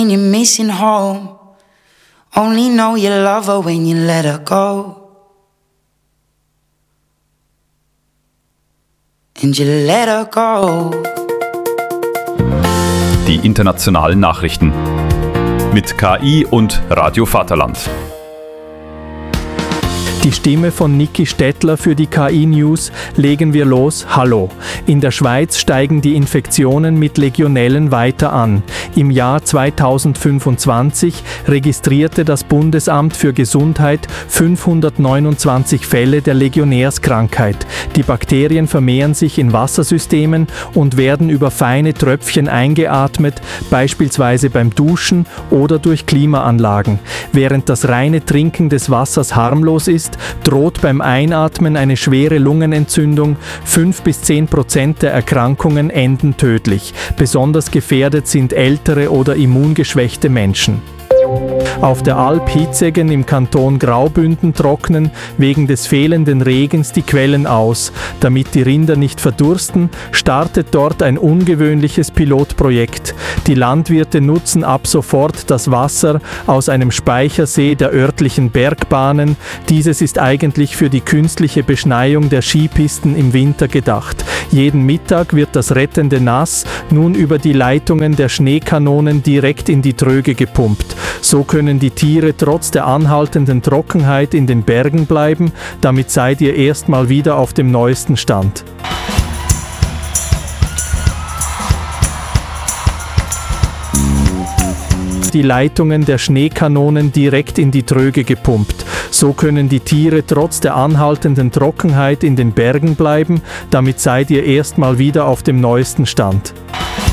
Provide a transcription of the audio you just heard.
You're missing home. Only know you love her when you let her go. And you let her go. Die internationalen Nachrichten mit KI und Radio Vaterland. Die Stimme von Niki Stettler für die KI-News. Legen wir los. Hallo. In der Schweiz steigen die Infektionen mit Legionellen weiter an. Im Jahr 2025 registrierte das Bundesamt für Gesundheit 529 Fälle der Legionärskrankheit. Die Bakterien vermehren sich in Wassersystemen und werden über feine Tröpfchen eingeatmet, beispielsweise beim Duschen oder durch Klimaanlagen. Während das reine Trinken des Wassers harmlos ist, droht beim Einatmen eine schwere Lungenentzündung. 5-10% der Erkrankungen enden tödlich. Besonders gefährdet sind ältere oder immungeschwächte Menschen. Auf der Alp Hitzegen im Kanton Graubünden trocknen wegen des fehlenden Regens die Quellen aus. Damit die Rinder nicht verdursten, startet dort ein ungewöhnliches Pilotprojekt. Die Landwirte nutzen ab sofort das Wasser aus einem Speichersee der örtlichen Bergbahnen. Dieses ist eigentlich für die künstliche Beschneiung der Skipisten im Winter gedacht. Jeden Mittag wird das rettende Nass nun über die Leitungen der Schneekanonen direkt in die Tröge gepumpt. So können die Tiere trotz der anhaltenden Trockenheit in den Bergen bleiben. Damit seid ihr erstmal wieder auf dem neuesten Stand. Die Leitungen der Schneekanonen direkt in die Tröge gepumpt. So können die Tiere trotz der anhaltenden Trockenheit in den Bergen bleiben. Damit seid ihr erstmal wieder auf dem neuesten Stand.